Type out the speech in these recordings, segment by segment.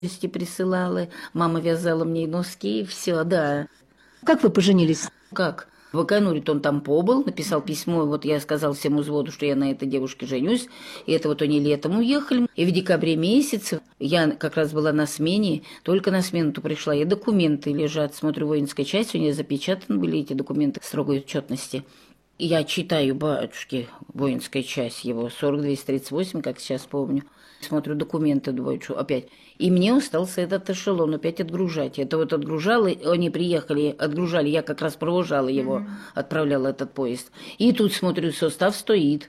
присылала, мама вязала мне носки, все, да. Как вы поженились? Как? В Акануре-то он там побыл, написал письмо, вот я сказал всему взводу, что я на этой девушке женюсь, и это вот они летом уехали, и в декабре месяце я как раз была на смене, только на смену-то пришла, и документы лежат, смотрю, воинская часть, у нее запечатаны были эти документы строгой отчетности. Я читаю, батюшки, воинская часть его, 4238, как сейчас помню. Смотрю документы, думаю, что опять. И мне остался этот эшелон опять отгружать. Это вот отгружала, они приехали, отгружали, я как раз провожала его, отправляла этот поезд. И тут, смотрю, состав стоит.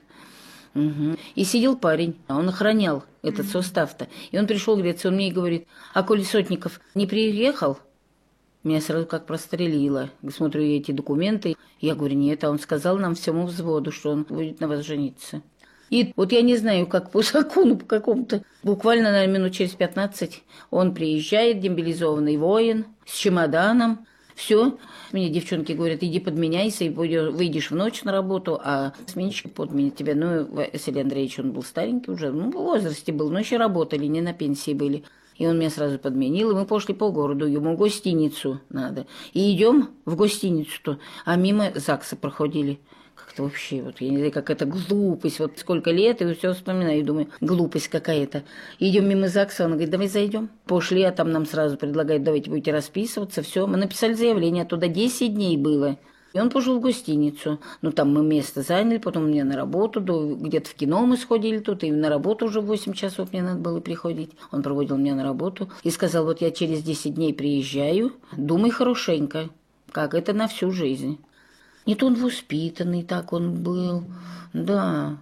Угу. И сидел парень, а он охранял этот состав-то. И он пришел, говорит, он мне и говорит, а коли Сотников не приехал? Меня сразу как прострелило. Смотрю я эти документы. Я говорю, нет, а он сказал нам всему взводу, что он будет на вас жениться. И вот я не знаю, как по закону, по какому-то, буквально, наверное, минут через 15 он приезжает, демобилизованный воин, с чемоданом. Все. Мне девчонки говорят, иди подменяйся, и выйдешь в ночь на работу, а сменщик подменит тебя. Ну, Василий Андреевич, он был старенький уже, ну, в возрасте был, но еще работали, не на пенсии были. И он меня сразу подменил, и мы пошли по городу, ему в гостиницу надо. И идем в гостиницу-то, а мимо ЗАГСа проходили. Как-то вообще, вот я не знаю, как это глупость, вот сколько лет, и все вспоминаю, и думаю, глупость какая-то. Идем мимо ЗАГСа, он говорит, давай зайдем. Пошли, а там нам сразу предлагают, давайте будете расписываться, все. Мы написали заявление, туда 10 дней было. И он пошел в гостиницу. Ну, там мы место заняли, потом мне на работу, где-то в кино мы сходили тут, и на работу уже в 8 часов мне надо было приходить. Он проводил меня на работу и сказал, вот я через 10 дней приезжаю, думай хорошенько, как это на всю жизнь. Не то он воспитанный, так он был, да.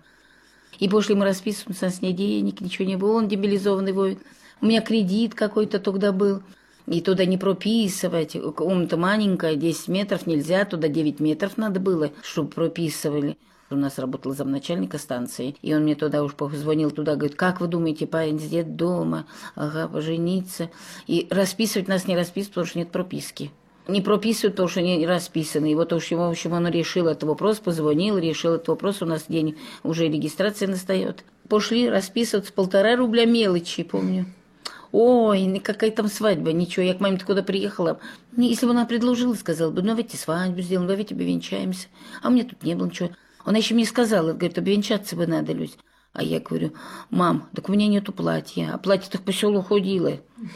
И пошли мы расписываться, с ней денег, ничего не было, он демобилизованный воин. У меня кредит какой-то тогда был. И туда не прописывать. Комната маленькая, 10 метров нельзя, туда 9 метров надо было, чтобы прописывали. У нас работал замначальника станции, и он мне туда уж позвонил туда, говорит, как вы думаете, парень с детдома, ага, пожениться. И расписывать нас не расписывают, потому что нет прописки. Не прописывают, потому что не расписаны. И вот, в общем, он решил этот вопрос, позвонил, решил этот вопрос, у нас день уже регистрация настает. Пошли расписываться, 1,5 рубля мелочи, помню. Ой, какая там свадьба, ничего, я к маме куда приехала. Если бы она предложила, сказала бы, ну давайте свадьбу сделаем, давайте обвенчаемся. А у меня тут не было ничего. Она еще мне сказала, говорит, обвенчаться бы надо, Люсь. А я говорю, мам, так у меня нету платья, а платье-то по селу ходило.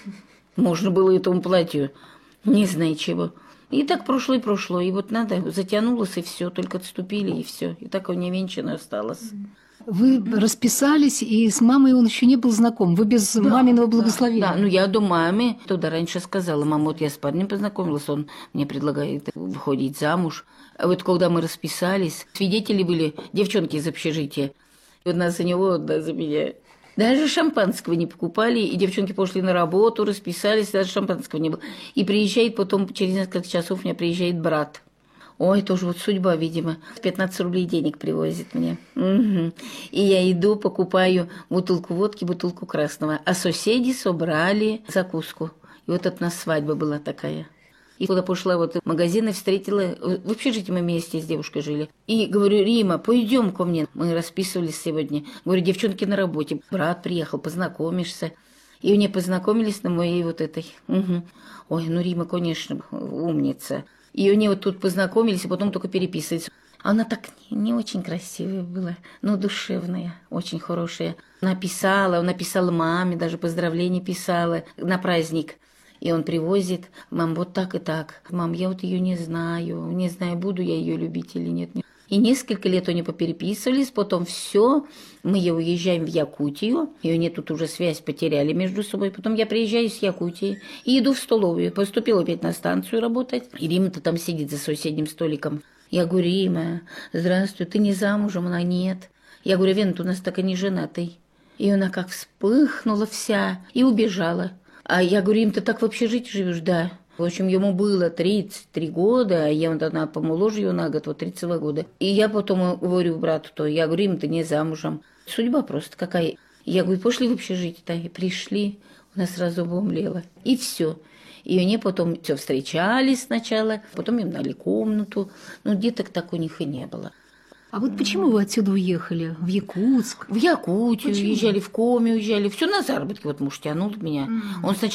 Можно было этому платью, не знаю чего. И так прошло, и вот надо, затянулось, и все, только отступили, и все. И так у меня венчано осталось. Вы расписались, и с мамой он еще не был знаком. Вы без маминого благословения. Да, ну я до мамы туда раньше сказала, мама, вот я с парнем познакомилась, он мне предлагает выходить замуж. А вот когда мы расписались, свидетели были девчонки из общежития. Одна за него, одна за меня. Даже шампанского не покупали, и девчонки пошли на работу, расписались, даже шампанского не было. И приезжает потом, через несколько часов у меня приезжает брат. Ой, тоже вот судьба, видимо. 15 рублей денег привозит мне. Угу. И я иду, покупаю бутылку водки, бутылку красного. А соседи собрали закуску. И вот это у нас свадьба была такая. И куда пошла вот в магазин и встретила, в общежитии мы вместе с девушкой жили. И говорю, Рима, пойдем ко мне. Мы расписывались сегодня. Говорю, девчонки на работе. Брат приехал, познакомишься. И мне познакомились на моей вот этой. Угу. Ой, ну Рима, конечно, умница. И они вот тут познакомились, а потом только переписывались. Она так не очень красивая была, но душевная, очень хорошая. Написала маме, даже поздравления писала на праздник. И он привозит, мам, вот так и так. Мам, я вот ее не знаю, буду я ее любить или нет. И несколько лет они попереписывались, потом все, мы уезжаем в Якутию, и они тут уже связь потеряли между собой. Потом я приезжаю с Якутии и иду в столовую. Поступила опять на станцию работать, и Рима-то там сидит за соседним столиком. Я говорю, Рима, здравствуй, ты не замужем? Она нет. Я говорю, Вен, ты у нас так и не женатый. И она как вспыхнула вся и убежала. А я говорю, Рим, ты так в общежитии живешь? Да. В общем, ему было 33 года, а я вот она помоложе ее на год, вот 32 года. И я потом говорю брату, я говорю, Рим, ты не замужем. Судьба просто какая. Я говорю, пошли в общежитие, да, и пришли, у нас сразу обомлело. И все. И они потом все встречались сначала, потом им дали комнату. Но деток так у них и не было. А вот почему вы отсюда уехали? В Якутск? В Якутию Почему? уезжали, в Коми уезжали. Все на заработки. Вот муж тянул меня. Он сначала